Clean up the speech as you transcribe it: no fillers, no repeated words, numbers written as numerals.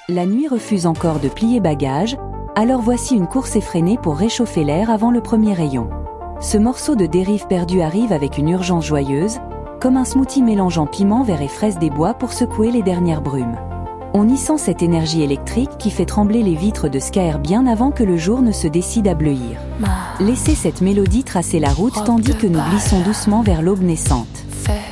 La nuit refuse encore de plier bagages, alors voici une course effrénée pour réchauffer l'air avant le premier rayon. Ce morceau de dérive perdue arrive avec une urgence joyeuse, comme un smoothie mélangeant piment, verre et fraises des bois pour secouer les dernières brumes. On y sent cette énergie électrique qui fait trembler les vitres de Skyr bien avant que le jour ne se décide à bleuir. Laissez cette mélodie tracer la route tandis que nous glissons doucement vers l'aube naissante.